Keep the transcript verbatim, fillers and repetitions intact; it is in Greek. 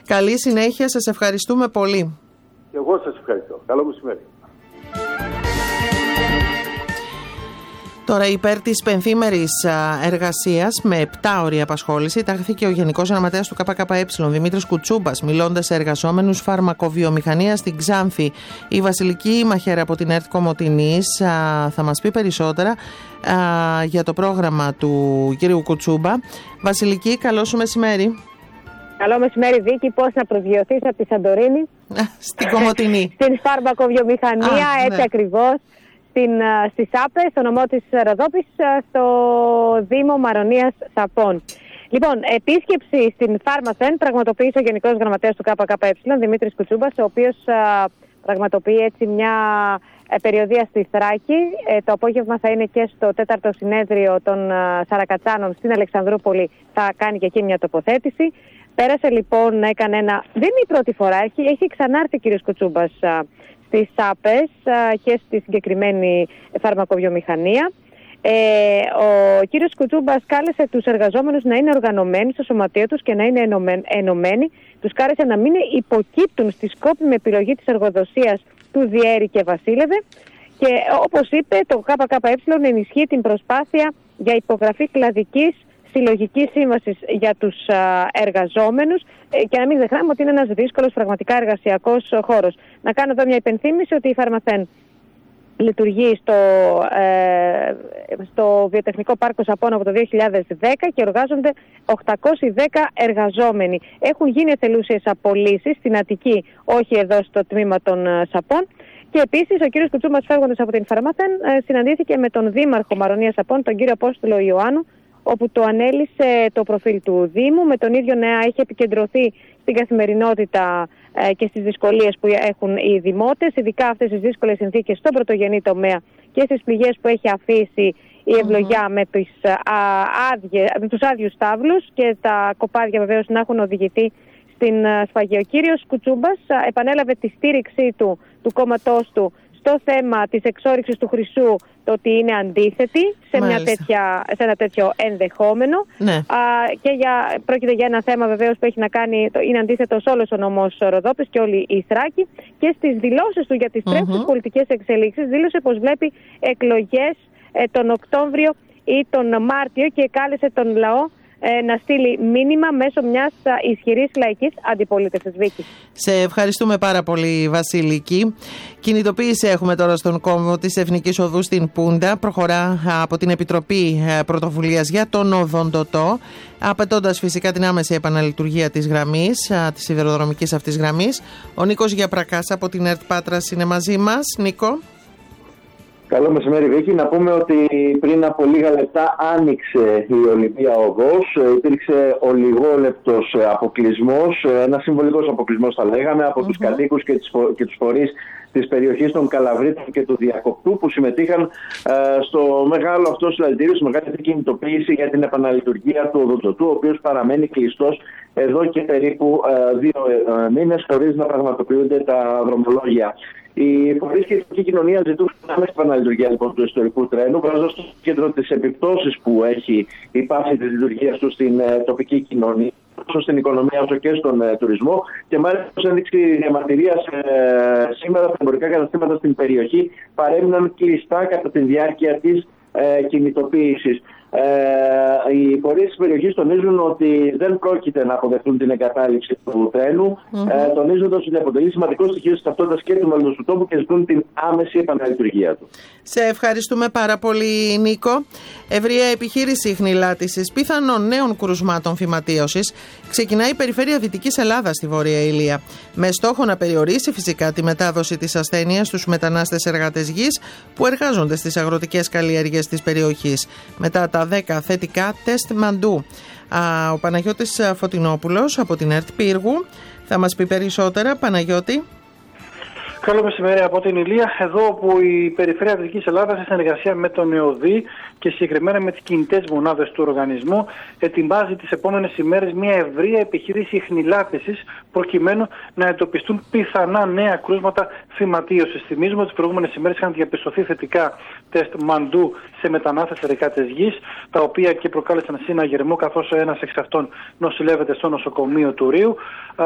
Καλή συνέχεια, σας ευχαριστούμε πολύ. Και εγώ σας ευχαριστώ. Καλό μεσημέρι. Τώρα, υπέρ της πενθήμερης εργασίας με επτά ώρια απασχόληση, τάχθηκε ο Γενικός Γραμματέας του ΚΚΕ, Δημήτρης Κουτσούμπας, μιλώντας σε εργαζόμενους φαρμακοβιομηχανία στην Ξάνθη. Η Βασιλική Μαχαίρα από την ΕΡΤ Κομοτηνής θα μας πει περισσότερα για το πρόγραμμα του κ. Κουτσούμπα. Βασιλική, καλό σου μεσημέρι. Καλό μεσημέρι, Βίκη. Πώς να προσγειωθείς από τη Σαντορίνη στην Κομοτηνή. Στην φαρμακοβιομηχανία, Α, έτσι ναι. ακριβώς. Στην, στη ΣΑΠΕ, στο νομό της Ροδόπης, στο Δήμο Μαρονίας Σαπών. Λοιπόν, επίσκεψη στην Φάρμαθεν πραγματοποίησε ο Γενικός Γραμματέας του ΚΚΕ, Δημήτρης Κουτσούμπας, ο οποίος α, πραγματοποιεί έτσι μια ε, περιοδεία στη Θράκη. Ε, το απόγευμα θα είναι και στο τέταρτο συνέδριο των α, Σαρακατσάνων στην Αλεξανδρούπολη. Θα κάνει και εκεί μια τοποθέτηση. Πέρασε λοιπόν, έκανε ένα... Δεν είναι η πρώτη φορά, έχει, έχει ξανάρθει ο κ. Κουτσούμπας α, στις ΣΑΠΕΣ και στη συγκεκριμένη φαρμακοβιομηχανία. Ε, ο κύριος Κουτσούμπας κάλεσε τους εργαζόμενους να είναι οργανωμένοι στο σωματείο τους και να είναι ενωμένοι. Τους κάλεσε να μην υποκύπτουν στη σκόπιμη επιλογή της εργοδοσίας του Διέρη και Βασίλευε. Και όπως είπε, το ΚΚΕ ενισχύει την προσπάθεια για υπογραφή κλαδικής συλλογικής σύμβασης για τους α, εργαζόμενους ε, και να μην ξεχνάμε ότι είναι ένας δύσκολος πραγματικά εργασιακός χώρος. Να κάνω εδώ μια υπενθύμηση ότι η Φαρμαθεν λειτουργεί στο, ε, στο Βιοτεχνικό Πάρκο Σαπών από το δύο χιλιάδες δέκα και εργάζονται οκτακόσιοι δέκα εργαζόμενοι. Έχουν γίνει εθελούσιες απολύσεις στην Αττική, όχι εδώ στο τμήμα των Σαπών. Και επίσης ο κύριος Κουτσούμπας, φεύγοντας από την Φαρμαθεν, ε, συναντήθηκε με τον Δήμαρχο Μαρονίας Σαπών, τον κύριο Απόστολο Ιωάννου, όπου το ανέλησε το προφίλ του Δήμου. Με τον ίδιο νέα έχει επικεντρωθεί στην καθημερινότητα ε, και στις δυσκολίες που έχουν οι δημότες, ειδικά αυτές τις δύσκολες συνθήκες στον πρωτογενή τομέα και στις πληγές που έχει αφήσει η ευλογιά mm-hmm. με, τις, α, άδειε, με τους άδειους τάβλους και τα κοπάδια βεβαίως να έχουν οδηγηθεί στην α, σφαγή. Ο κύριος Κουτσούμπας α, επανέλαβε τη στήριξή του, του κόμματός του, στο θέμα της εξόρυξης του χρυσού, το ότι είναι αντίθετη σε, μια τέτοια, σε ένα τέτοιο ενδεχόμενο. Ναι. Α, και για, πρόκειται για ένα θέμα βεβαίως που έχει να κάνει, το, είναι αντίθετος όλος ο νομός Ροδόπης και όλη η Θράκη. Και στις δηλώσεις του για τις mm-hmm. τρέχουσες πολιτικές εξελίξεις δήλωσε πως βλέπει εκλογές ε, τον Οκτώβριο ή τον Μάρτιο και κάλεσε τον λαό Ε, να στείλει μήνυμα μέσω μιας ισχυρής λαϊκής αντιπολίτευσης. Βίκη. Σε ευχαριστούμε πάρα πολύ, Βασιλική. Κινητοποίηση έχουμε τώρα στον κόμβο της Εθνικής Οδού στην Πούντα. Προχωρά από την Επιτροπή Πρωτοβουλίας για τον Οδοντοτό, απαιτώντας φυσικά την άμεση επαναλειτουργία της γραμμής, της σιδηροδρομικής αυτής γραμμής. Ο Νίκος Γιαπρακάς από την ΕΡΤ Πάτρας είναι μαζί μας. Νίκο. Καλό μεσημέρι, Βίκη. Να πούμε ότι πριν από λίγα λεπτά άνοιξε η Ολυμπία Οδός. Υπήρξε ολιγόλεπτος αποκλεισμός, ένα συμβολικός αποκλεισμός θα λέγαμε, από mm-hmm. τους κατοίκους και, και τους φορείς της περιοχής των Καλαβρίτων και του Διακοπτού που συμμετείχαν ε, στο μεγάλο αυτό συλλαλητήριο, στη μεγάλη αυτή κινητοποίηση για την επαναλειτουργία του οδοντοτού, ο οποίος παραμένει κλειστός εδώ και περίπου ε, δύο ε, μήνες χωρίς να πραγματοποιούνται τα δρομολόγια. Οι φορείς και η τοπική κοινωνία ζητούν άμεση επαναλειτουργία λοιπόν του ιστορικού τρένου, βάζοντας στο κέντρο τις επιπτώσεις που έχει η πάυση της λειτουργίας του στην ε, τοπική κοινωνία, όσο στην οικονομία όσο και στον ε, τουρισμό. Και μάλιστα, ως ένδειξη διαμαρτυρίας, ε, σήμερα τα εμπορικά καταστήματα στην περιοχή παρέμειναν κλειστά κατά τη διάρκεια της ε, κινητοποίησης. Ε, οι φορείς της περιοχής τονίζουν ότι δεν πρόκειται να αποδεχτούν την εγκατάλειψη του τρένου, mm-hmm. ε, τονίζοντας ότι αποτελεί σημαντικό στοιχείο της ταυτότητας και του μέλλοντος του τόπου και ζητούν την άμεση επαναλειτουργία του. Σε ευχαριστούμε πάρα πολύ, Νίκο. Ευρεία επιχείρηση χνηλάτισης πιθανών νέων κρουσμάτων φυματίωσης ξεκινάει η περιφέρεια Δυτικής Ελλάδας στη Βόρεια Ηλία, με στόχο να περιορίσει φυσικά τη μετάδοση της ασθένειας στους μετανάστες εργάτες γης που εργάζονται στις αγροτικές καλλιέργειες της περιοχής. Μετά τα δέκα θετικά τεστ μαντού. Α, ο Παναγιώτης Φωτεινόπουλος από την ΕΡΤ Πύργου θα μας πει περισσότερα. Παναγιώτη. Καλό μεσημέρι από την Ηλία, εδώ όπου η Περιφέρεια Δυτικής Ελλάδας, σε συνεργασία με τον ΕΟΔΗ και συγκεκριμένα με τις κινητές μονάδες του οργανισμού, ετοιμάζει τις επόμενες ημέρες μια ευρεία επιχείρηση ιχνηλάτησης προκειμένου να εντοπιστούν πιθανά νέα κρούσματα φυματίωσης. Θυμίζουμε ότι τις προηγούμενες ημέρες είχαν διαπιστωθεί θετικά τεστ μαντού σε μετανάστες εργάτες γης, τα οποία και προκάλεσαν συναγερμό, καθώς ένας εξ αυτών νοσηλεύεται στο νοσοκομείο του Ρίου.